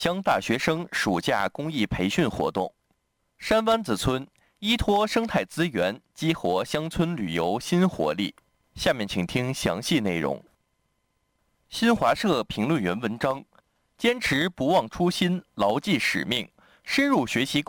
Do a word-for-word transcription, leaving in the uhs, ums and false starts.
乡大学生暑假公益培训活动。山湾子村依托生态资源，激活乡村旅游新活力。下面请听详细内容。新华社评论员文章：坚持不忘初心，牢记使命，深入学习